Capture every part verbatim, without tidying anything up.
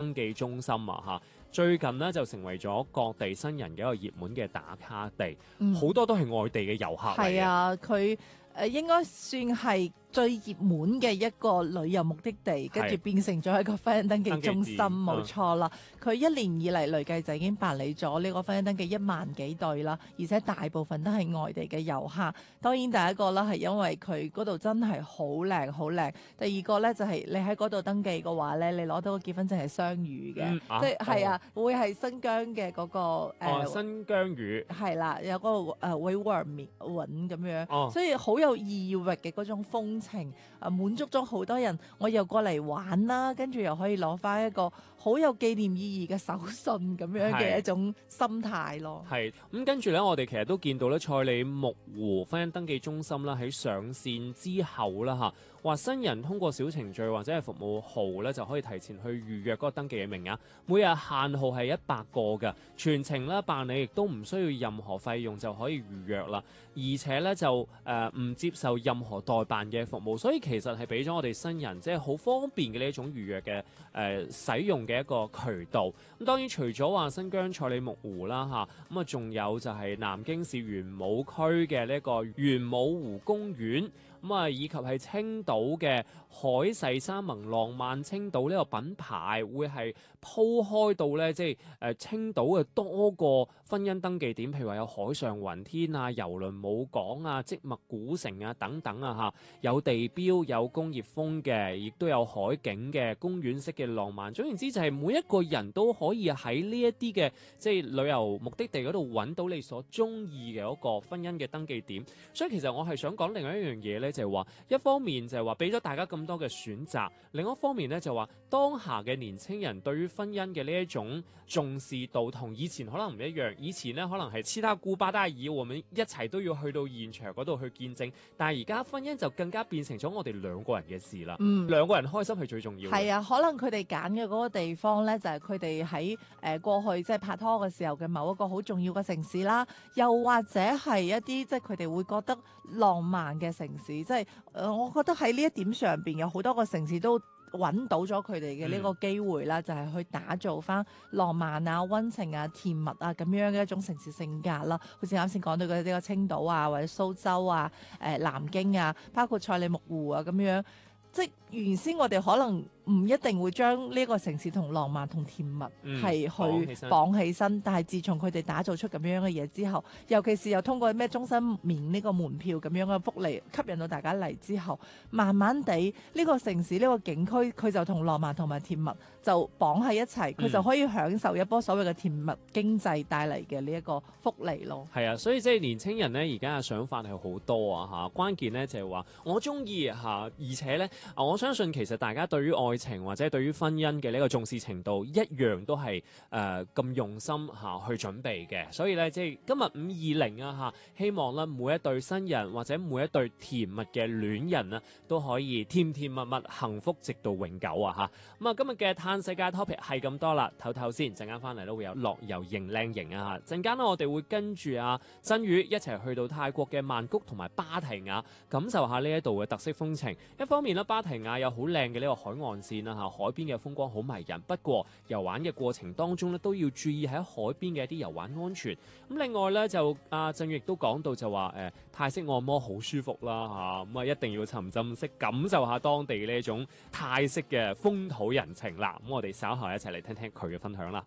登記中心啊嚇，最近呢就成為咗各地新人嘅一個熱門嘅打卡地，好、嗯、多都係外地嘅遊客嚟嘅。 係啊，佢誒應該算係最熱門嘅一個旅遊目的地，跟住變成咗一個婚姻登記中心，冇錯啦。佢、嗯、一年以嚟累計就已經辦理咗呢個婚姻登記一萬幾對啦，而且大部分都係外地嘅遊客。當然第一個啦係因為佢嗰度真係好靚好靚，第二個咧就係、是、你喺嗰度登記嘅話咧，你攞到個結婚證係雙語嘅、嗯啊，即係係啊，哦、會係新疆嘅嗰、那個誒、 哦呃、新疆語係啦，有嗰、那個誒維吾爾文咁樣、 哦， 所以好有異域嘅嗰種風情，啊滿足咗好多人，我又過嚟玩啦，跟住又可以攞翻一個好有紀念意義嘅手信咁樣嘅一種心態咯。 係咁跟住咧，我哋其實都見到咧，賽里木湖婚姻登記中心啦，喺上線之後啦嚇，話新人通過小程序或者係服務號咧，就可以提前去預約嗰個登記嘅名額，每日限號係一百個嘅，全程咧辦理亦都唔需要任何費用就可以預約啦，而且咧就誒唔、呃、接受任何代辦嘅服務，所以其實係俾咗我哋新人即係好方便嘅呢一種預約嘅誒、呃、使用嘅一個渠道。咁當然除咗話新疆賽里木湖啦嚇，咁啊仲有就係南京市玄武區嘅呢個玄武湖公園。咁啊，以及係青島嘅海誓山盟浪漫青島呢個品牌，會係鋪開到咧，即係誒青島嘅多個婚姻登記點，譬如話有海上雲天啊、郵輪母港啊、織物古城啊等等啊嚇，有地標、有工業風嘅，亦都有海景嘅公園式嘅浪漫。總言之，就係每一個人都可以喺呢一啲嘅即係旅遊目的地嗰度揾到你所中意嘅嗰個婚姻嘅登記點。所以其實我係想講另外一樣嘢咧。就係話，一方面就係話俾咗大家咁多嘅選擇，另一方面咧就話當下嘅年青人對於婚姻嘅呢一種重視度同以前可能唔一樣。以前咧可能係七大姑八大姨，我們一齊都要去到現場嗰度去見證，但係而家婚姻就更加變成咗我哋兩個人嘅事啦。嗯，兩個人開心係最重要嘅。 係啊，可能佢哋揀嘅嗰個地方咧，就係佢哋喺誒過去即係拍拖嘅時候嘅某一個好重要嘅城市啦，又或者係一啲即係佢哋會覺得浪漫嘅城市。即係誒，我覺得喺呢一點上邊有好多個城市都揾到咗佢哋嘅呢個機會啦、嗯，就係、是、去打造翻浪漫啊、溫情啊、甜蜜啊咁樣嘅一種城市性格啦。好似啱先講到嘅呢個青島啊，或者蘇州啊、誒、呃、南京啊，包括賽里木湖啊咁樣。即係原先我哋可能唔一定會將呢個城市同浪漫同甜蜜係去綁起身，但係自從佢哋打造出咁樣嘅嘢之後，尤其是又通過咩終身免呢個門票咁樣嘅福利吸引到大家嚟之後，慢慢地呢個城市呢個景區佢就同浪漫同埋甜蜜就綁喺一齊，佢就可以享受一波所謂嘅甜蜜經濟帶嚟嘅呢一個福利咯。 係啊，所以即係年青人呢，而家嘅想法係好多啊嚇，關鍵呢就係話我中意嚇，而且呢。我相信其實大家對於愛情或者對於婚姻嘅呢個重視程度一樣都係誒咁用心嚇、啊、去準備嘅，所以咧即係今日五二零啊嚇，希望咧每一對新人或者每一對甜蜜嘅戀人啊都可以甜甜蜜蜜幸福直到永久啊嚇。咁啊今日嘅嘆世界 topic 係咁多啦，唞唞先，陣間翻嚟都會有樂遊型靚型啊嚇，陣間咧我哋會跟住啊真宇一齊去到泰國嘅曼谷同埋芭提雅，感受下呢一度嘅特色風情。一方面咧芭提雅有好靚嘅呢個海岸線啦嚇，海邊嘅風光好迷人。不過遊玩嘅過程當中咧，都要注意喺海邊嘅一啲遊玩安全。咁另外咧就阿振宇亦都講到就話誒、呃、泰式按摩好舒服啦嚇，咁啊一定要沉浸式感受下當地呢一種泰式嘅風土人情啦。咁我哋稍後一齊嚟聽聽佢嘅分享啦。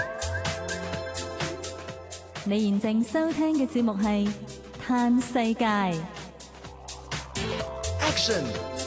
你現正收聽嘅節目係嘆世界。 Action